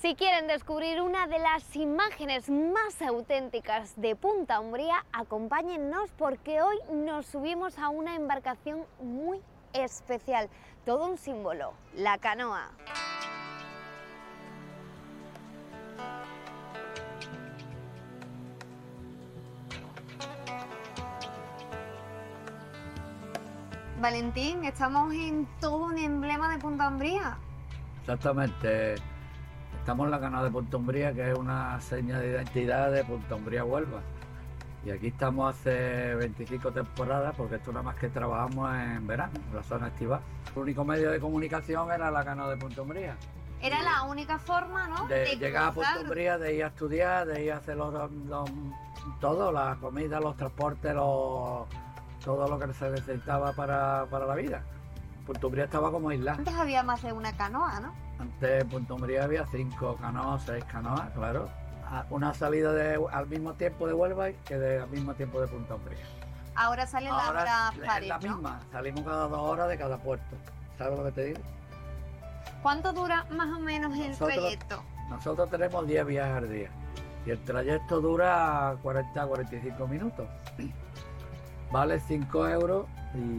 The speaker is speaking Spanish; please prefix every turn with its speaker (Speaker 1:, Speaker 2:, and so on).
Speaker 1: Si quieren descubrir una de las imágenes más auténticas de Punta Umbría, acompáñennos porque hoy nos subimos a una embarcación muy especial, todo un símbolo, la canoa. Valentín, estamos en todo un emblema de Punta Umbría.
Speaker 2: Exactamente. Estamos en la canoa de Punta Umbría, que es una seña de identidad de Punta Umbría Huelva. Y aquí estamos hace 25 temporadas, porque esto nada más que trabajamos en verano, en la zona estival. El único medio de comunicación era la canoa de Punta Umbría.
Speaker 1: Era la única forma, ¿no?,
Speaker 2: De llegar a Punta Umbría, de ir a estudiar, de ir a hacer todo, la comida, los transportes, todo lo que se necesitaba para la vida. Punta Umbría estaba como isla.
Speaker 1: Antes había más de una canoa, ¿no?
Speaker 2: Antes en Punta Umbría había 5 canoas, 6 canoas, claro. Una salida al mismo tiempo de Huelva que al mismo tiempo de Punta Umbría.
Speaker 1: Ahora salen las horas
Speaker 2: Es
Speaker 1: pares,
Speaker 2: la
Speaker 1: ¿no?
Speaker 2: misma, salimos cada 2 horas de cada puerto. ¿Sabes lo que te digo?
Speaker 1: ¿Cuánto dura más o menos el trayecto?
Speaker 2: Nosotros tenemos 10 viajes al día y el trayecto dura 40 a 45 minutos. Vale 5 euros y